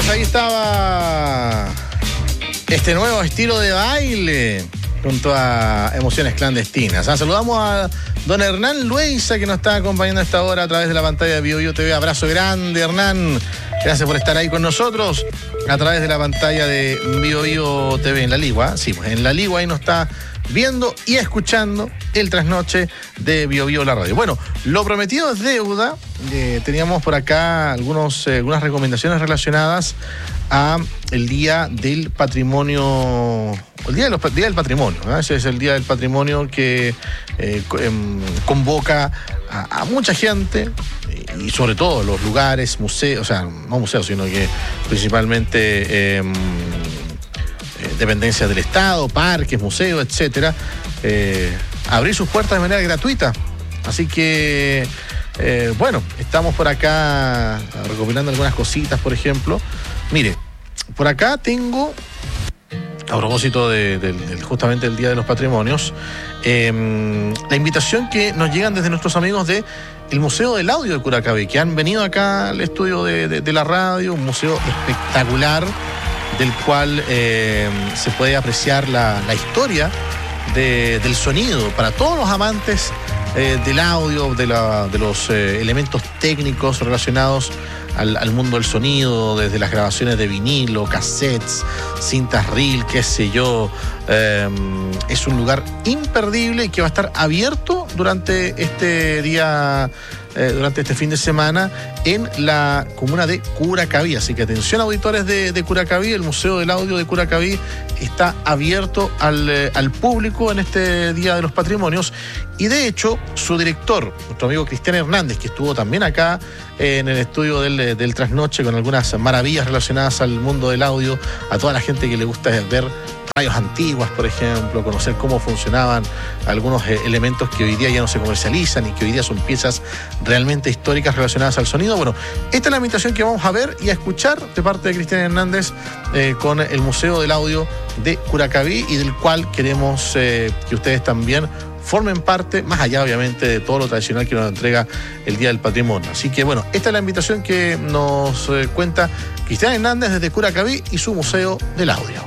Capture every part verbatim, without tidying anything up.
pues ahí estaba este nuevo estilo de baile junto a Emociones Clandestinas. ¿Ah? Saludamos a don Hernán Luisa, que nos está acompañando a esta hora a través de la pantalla de Bio Bio T V. Abrazo grande, Hernán. Gracias por estar ahí con nosotros a través de la pantalla de Bio Bio T V en la Ligua. Sí, pues en la Ligua ahí nos está viendo y escuchando el trasnoche de Bio Bio la radio. Bueno, lo prometido es deuda. Eh, teníamos por acá algunos, eh, algunas recomendaciones relacionadas a el Día del Patrimonio, el Día, de los, día del Patrimonio, ¿no? Ese es el Día del Patrimonio que eh, convoca a, a mucha gente y sobre todo los lugares, museos, o sea, no museos, sino que principalmente eh, dependencias del Estado, parques, museos, etcétera, eh, abrir sus puertas de manera gratuita. Así que, eh, bueno, estamos por acá recopilando algunas cositas, por ejemplo. Mire, por acá tengo, a propósito de, de, de justamente el Día de los Patrimonios, eh, la invitación que nos llegan desde nuestros amigos de el Museo del Audio de Curacaví, que han venido acá al estudio de, de, de la radio, un museo espectacular, del cual eh, se puede apreciar la, la historia de, del sonido para todos los amantes eh, del audio, de, la, de los eh, elementos técnicos relacionados al, al mundo del sonido, desde las grabaciones de vinilo, cassettes, cintas reel, qué sé yo. Eh, es un lugar imperdible y que va a estar abierto durante este día, eh, durante este fin de semana en la comuna de Curacaví. Así que atención, auditores de, de Curacaví, el Museo del Audio de Curacaví está abierto al, eh, al público en este Día de los Patrimonios. Y de hecho, su director, nuestro amigo Cristian Hernández, que estuvo también acá eh, en el estudio del, del Trasnoche con algunas maravillas relacionadas al mundo del audio, a toda la gente que le gusta ver radios antiguas, por ejemplo, conocer cómo funcionaban algunos eh, elementos que hoy día ya no se comercializan y que hoy día son piezas realmente históricas relacionadas al sonido. Bueno, esta es la invitación que vamos a ver y a escuchar de parte de Cristian Hernández eh, con el Museo del Audio de Curacaví, y del cual queremos eh, que ustedes también formen parte, más allá obviamente de todo lo tradicional que nos entrega el Día del Patrimonio. Así que bueno, esta es la invitación que nos eh, cuenta Cristian Hernández desde Curacaví y su Museo del Audio.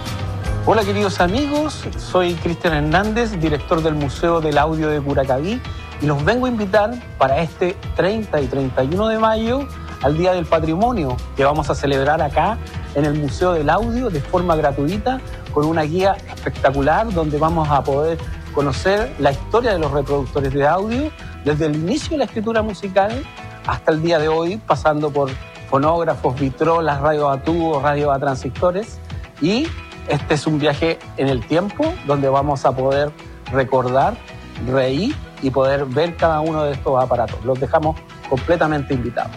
Hola queridos amigos, soy Cristian Hernández, director del Museo del Audio de Curacaví, y los vengo a invitar para este treinta y treinta y uno de mayo al Día del Patrimonio, que vamos a celebrar acá en el Museo del Audio de forma gratuita, con una guía espectacular donde vamos a poder conocer la historia de los reproductores de audio desde el inicio de la escritura musical hasta el día de hoy, pasando por fonógrafos, vitrolas, radios a tubos, radios a transistores. Y este es un viaje en el tiempo donde vamos a poder recordar, reír y poder ver cada uno de estos aparatos. Los dejamos completamente invitados.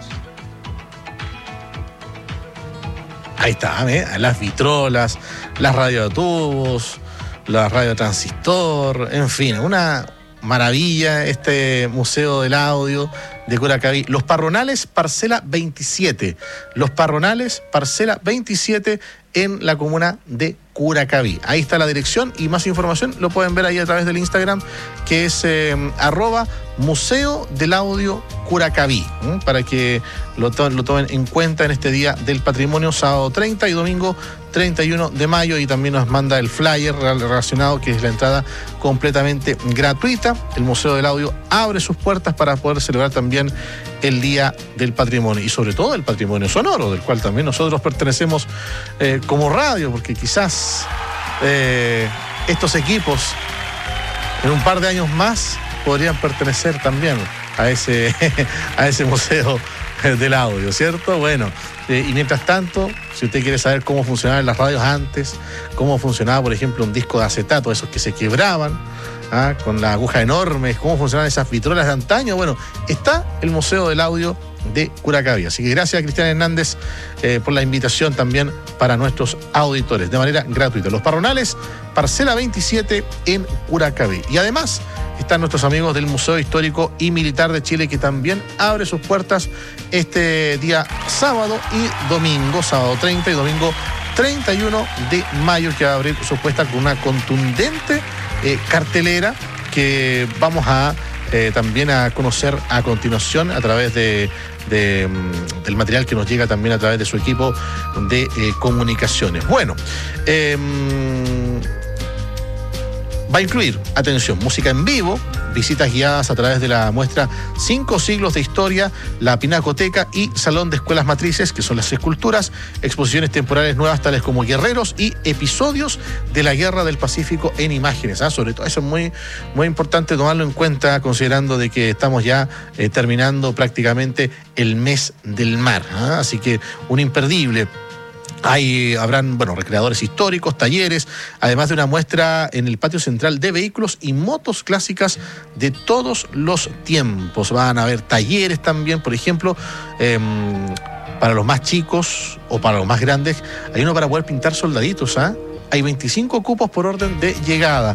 Ahí está, ¿eh? Las vitrolas, las radios a tubos, la radio transistor, en fin, una maravilla este Museo del Audio de Curacaví. Los Parronales, parcela veintisiete. Los Parronales, parcela veintisiete en la comuna de Curacaví. Ahí está la dirección y más información lo pueden ver ahí a través del Instagram, que es eh, arroba Museo del Audio Curacaví, ¿eh? Para que lo, to lo tomen en cuenta en este Día del Patrimonio, sábado treinta y domingo treinta y uno de mayo, y también nos manda el flyer relacionado, que es la entrada completamente gratuita. El Museo del Audio abre sus puertas para poder celebrar también el Día del Patrimonio, y sobre todo el patrimonio sonoro, del cual también nosotros pertenecemos eh, como radio, porque quizás eh, estos equipos en un par de años más podrían pertenecer también a ese, a ese Museo del Audio, ¿cierto? Bueno, eh, y mientras tanto, si usted quiere saber cómo funcionaban las radios antes, cómo funcionaba, por ejemplo, un disco de acetato, esos que se quebraban, ¿ah? Con la aguja enorme, cómo funcionaban esas vitrolas de antaño, bueno, está el Museo del Audio de Curacaví. Así que gracias a Cristian Hernández eh, por la invitación también para nuestros auditores, de manera gratuita. Los Parronales, parcela veintisiete en Curacaví. Y además están nuestros amigos del Museo Histórico y Militar de Chile, que también abre sus puertas este día sábado y domingo, sábado treinta y domingo treinta y uno de mayo, que va a abrir sus puertas con una contundente eh, cartelera que vamos a eh, también a conocer a continuación a través de, de, del material que nos llega también a través de su equipo de eh, comunicaciones. Bueno, eh, va a incluir, atención, música en vivo, visitas guiadas a través de la muestra Cinco Siglos de Historia, la Pinacoteca y Salón de Escuelas Matrices, que son las esculturas, exposiciones temporales nuevas tales como Guerreros y episodios de la Guerra del Pacífico en imágenes. ¿ah? Sobre todo eso es muy, muy importante tomarlo en cuenta, considerando de que estamos ya eh, terminando prácticamente el mes del mar. ¿ah? Así que un imperdible. Hay, habrán, bueno, recreadores históricos, talleres, además de una muestra en el patio central de vehículos y motos clásicas de todos los tiempos. Van a haber talleres también, por ejemplo, eh, para los más chicos o para los más grandes. Hay uno para poder pintar soldaditos, ¿ah? ¿eh? Hay veinticinco cupos por orden de llegada.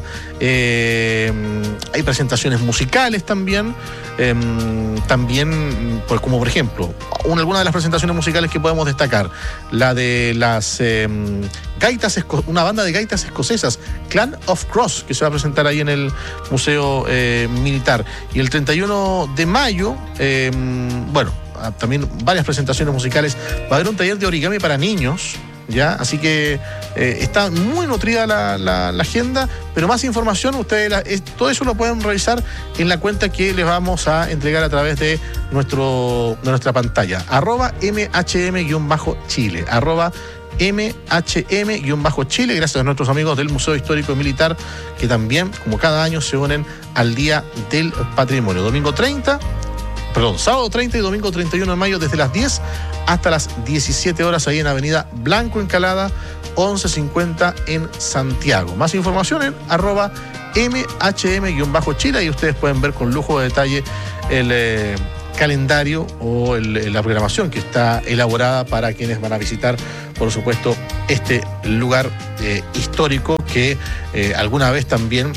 Eh, hay presentaciones musicales también. Eh, también, pues, como por ejemplo, una, alguna de las presentaciones musicales que podemos destacar, la de las eh, gaitas, una banda de gaitas escocesas, Clan of Cross, que se va a presentar ahí en el Museo eh, Militar. Y el treinta y uno de mayo, eh, bueno, también varias presentaciones musicales. Va a haber un taller de origami para niños. ¿Ya? Así que eh, está muy nutrida la, la, la agenda, pero más información, ustedes la, es, todo eso lo pueden revisar en la cuenta que les vamos a entregar a través de, nuestro, de nuestra pantalla, arroba M H M-Chile, arroba M H M-Chile, gracias a nuestros amigos del Museo Histórico Militar, que también, como cada año, se unen al Día del Patrimonio. Domingo treinta, perdón, sábado treinta y domingo treinta y uno de mayo, desde las diez hasta las diecisiete horas, ahí en Avenida Blanco Encalada, once cincuenta en Santiago. Más información en arroba M H M-Chile, y ustedes pueden ver con lujo de detalle el eh, calendario o el, la programación que está elaborada para quienes van a visitar, por supuesto, este lugar eh, histórico que eh, alguna vez también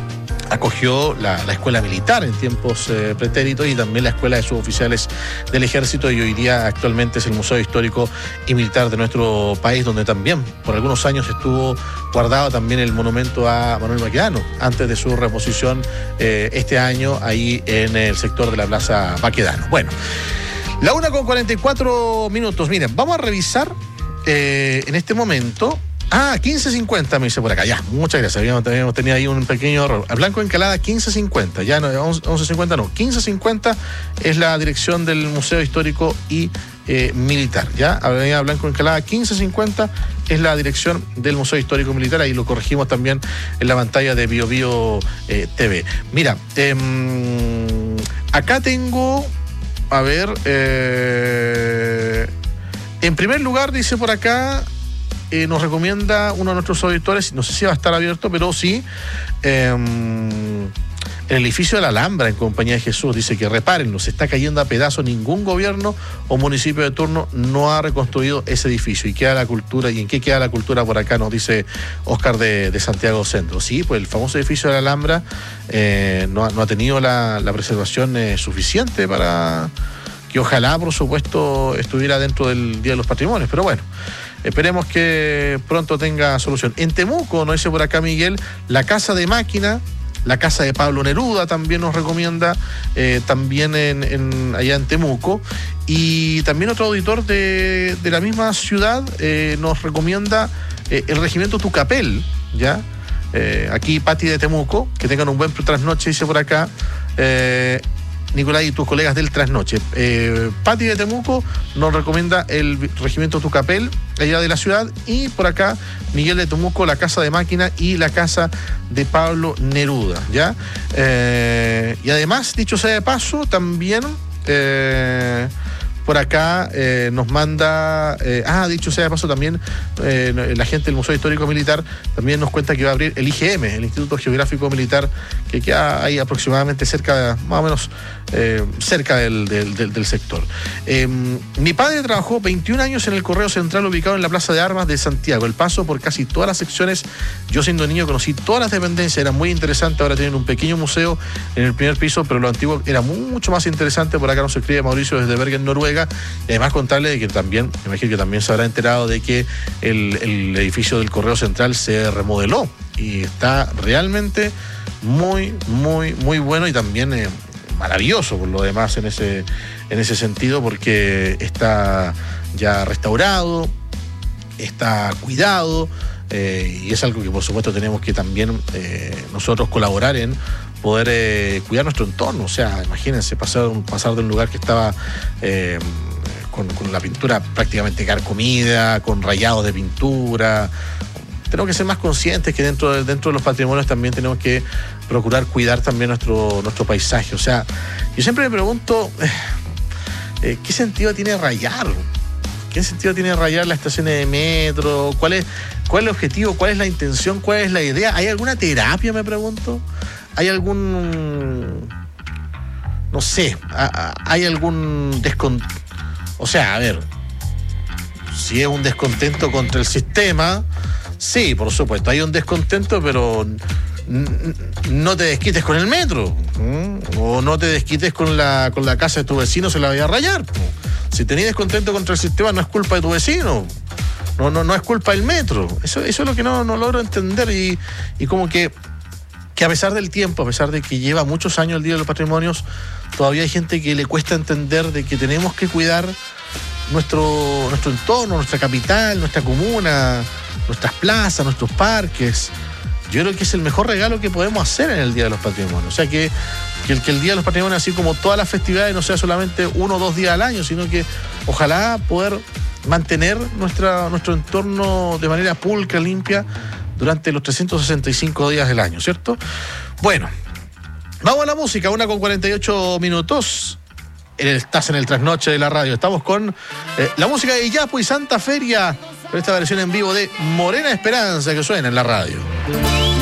acogió la, la escuela militar en tiempos eh, pretéritos, y también la escuela de suboficiales del ejército, y hoy día actualmente es el Museo Histórico y Militar de nuestro país, donde también por algunos años estuvo guardado también el monumento a Manuel Baquedano, antes de su reposición eh, este año ahí en el sector de la Plaza Baquedano. Bueno, la una con cuarenta y cuatro minutos. Miren, vamos a revisar eh, en este momento. Ah, quince cincuenta me dice por acá. Ya, muchas gracias. Habíamos, habíamos tenido ahí un pequeño error. Blanco Encalada, quince cincuenta. Ya no, once cincuenta no. quince cincuenta es la dirección del Museo Histórico y eh, Militar. Ya, Avenida Blanco Encalada, quince cincuenta es la dirección del Museo Histórico y Militar. Ahí lo corregimos también en la pantalla de Bio Bio eh, T V. Mira, eh, acá tengo, a ver, eh, en primer lugar dice por acá, Eh, nos recomienda uno de nuestros auditores, no sé si va a estar abierto, pero sí, eh, el edificio de la Alhambra en Compañía de Jesús, dice que repárenlo, se está cayendo a pedazos, ningún gobierno o municipio de turno no ha reconstruido ese edificio, y queda la cultura. ¿Y en qué queda la cultura por acá? Nos dice Oscar de, de Santiago Centro. Sí, pues el famoso edificio de la Alhambra eh, no, no ha tenido la, la preservación eh, suficiente para que ojalá, por supuesto, estuviera dentro del Día de los Patrimonios, pero bueno, esperemos que pronto tenga solución. En Temuco, nos dice por acá Miguel, la Casa de Máquina, la Casa de Pablo Neruda también nos recomienda, eh, también en, en, allá en Temuco. Y también otro auditor de, de la misma ciudad eh, nos recomienda eh, el Regimiento Tucapel, ¿ya? Eh, aquí Pati de Temuco, que tengan un buen trasnoche, dice por acá. Eh, Nicolás y tus colegas del trasnoche. Eh, Pati de Temuco nos recomienda el Regimiento Tucapel, allá de la ciudad, y por acá Miguel de Temuco, la Casa de Máquina y la Casa de Pablo Neruda, ¿ya? Eh, y además, dicho sea de paso, también eh, por acá eh, nos manda, eh, ah, dicho sea de paso también, eh, la gente del Museo Histórico Militar también nos cuenta que va a abrir el I G M, el Instituto Geográfico Militar, que queda ahí aproximadamente cerca, más o menos eh, cerca del, del, del, del sector. Eh, mi padre trabajó veintiún años en el Correo Central, ubicado en la Plaza de Armas de Santiago. El paso por casi todas las secciones, yo siendo niño conocí todas las dependencias, era muy interesante. Ahora tienen un pequeño museo en el primer piso, pero lo antiguo era mucho más interesante. Por acá nos escribe Mauricio desde Bergen, Noruega. Y además contarle de que también, me imagino que también se habrá enterado de que el, el edificio del Correo Central se remodeló y está realmente muy, muy, muy bueno y también eh, maravilloso por lo demás en ese, en ese sentido, porque está ya restaurado, está cuidado, eh, y es algo que por supuesto tenemos que también eh, nosotros colaborar en poder eh, cuidar nuestro entorno. O sea, imagínense pasar, pasar de un lugar que estaba eh, con, con la pintura prácticamente carcomida, con rayados de pintura. Tenemos que ser más conscientes que dentro de, dentro de los patrimonios también tenemos que procurar cuidar también nuestro, nuestro paisaje. O sea, yo siempre me pregunto, eh, ¿qué sentido tiene rayar? ¿Qué sentido tiene rayar las estaciones de metro? ¿Cuál es, cuál es el objetivo? ¿Cuál es la intención? ¿Cuál es la idea? ¿Hay alguna terapia, me pregunto? ¿Hay algún... no sé, hay algún descontento? O sea, a ver, si es un descontento contra el sistema, sí, por supuesto, hay un descontento, pero no te desquites con el metro, ¿m? O no te desquites con la, con la casa de tu vecino, se la vaya a rayar. Si tenés descontento contra el sistema, no es culpa de tu vecino, no, no, no es culpa del metro. Eso, eso es lo que no, no logro entender, y, y como que, que a pesar del tiempo, a pesar de que lleva muchos años el Día de los Patrimonios, todavía hay gente que le cuesta entender de que tenemos que cuidar nuestro, nuestro entorno, nuestra capital, nuestra comuna, nuestras plazas, nuestros parques. Yo creo que es el mejor regalo que podemos hacer en el Día de los Patrimonios. O sea, que, que, el, que el Día de los Patrimonios, así como todas las festividades, no sea solamente uno o dos días al año, sino que ojalá poder mantener nuestra, nuestro entorno de manera pulcra, limpia, durante los trescientos sesenta y cinco días del año, ¿cierto? Bueno, vamos a la música, una con cuarenta y ocho minutos. Estás en el trasnoche de la radio. Estamos con eh, la música de Iyapu y Santa Feria, con esta versión en vivo de Morena Esperanza que suena en la radio.